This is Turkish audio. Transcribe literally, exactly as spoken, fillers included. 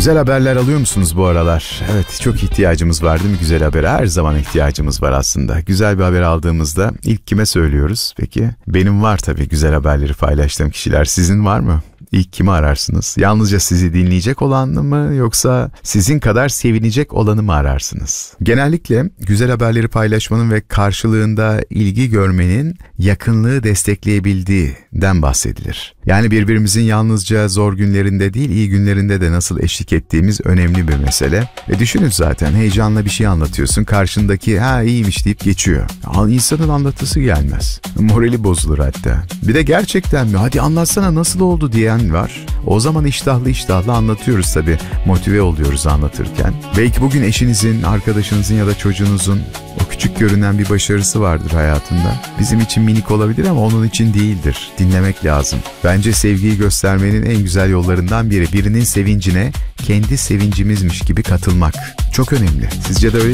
Güzel haberler alıyor musunuz bu aralar? Evet, çok ihtiyacımız var değil mi güzel habere? Her zaman ihtiyacımız var aslında. Güzel bir haber aldığımızda ilk kime söylüyoruz peki? Benim var tabii güzel haberleri paylaştığım kişiler. Sizin var mı? İlk kimi ararsınız? Yalnızca sizi dinleyecek olanı mı yoksa sizin kadar sevinecek olanı mı ararsınız? Genellikle güzel haberleri paylaşmanın ve karşılığında ilgi görmenin yakınlığı destekleyebildiğinden bahsedilir. Yani birbirimizin yalnızca zor günlerinde değil, iyi günlerinde de nasıl eşlik ettiğimiz önemli bir mesele. Ve düşünün zaten heyecanla bir şey anlatıyorsun, karşındaki ha iyiymiş deyip geçiyor. Ya, insanın anlatısı gelmez. Morali bozulur hatta. Bir de gerçekten mi? Hadi anlatsana nasıl oldu diyen var. O zaman iştahlı iştahlı anlatıyoruz tabii. Motive oluyoruz anlatırken. Belki bugün eşinizin, arkadaşınızın ya da çocuğunuzun o küçük görünen bir başarısı vardır hayatında. Bizim için minik olabilir ama onun için değildir. Dinlemek lazım. Bence sevgiyi göstermenin en güzel yollarından biri. Birinin sevincine kendi sevincimizmiş gibi katılmak. Çok önemli. Sizce de öyle